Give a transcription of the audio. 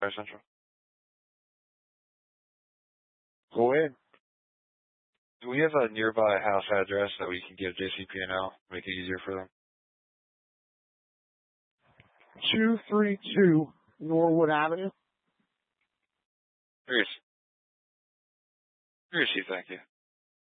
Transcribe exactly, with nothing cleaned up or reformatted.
Fire Central. Go ahead. Do we have a nearby house address that we can give J C P N L, make it easier for them? two thirty-two Norwood Avenue. Yes. Yes, thank you.